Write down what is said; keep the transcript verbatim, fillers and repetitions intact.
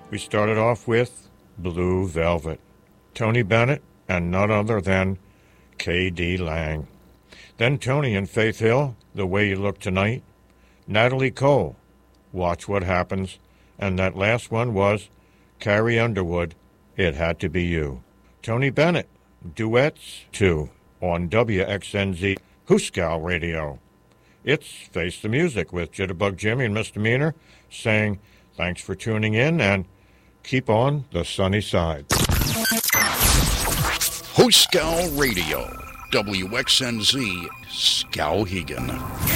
We started off with Blue Velvet, Tony Bennett, and none other than K D Lang. Then Tony and Faith Hill, The Way You Look Tonight, Natalie Cole, Watch What Happens, and that last one was Carrie Underwood, It Had to Be You. Tony Bennett, Duets two, on W X N Z Hooskow Radio. It's Face the Music with Jitterbug Jimmy and Misdemeanor saying thanks for tuning in and keep on the sunny side. Hooskow Radio, W X N Z Skowhegan.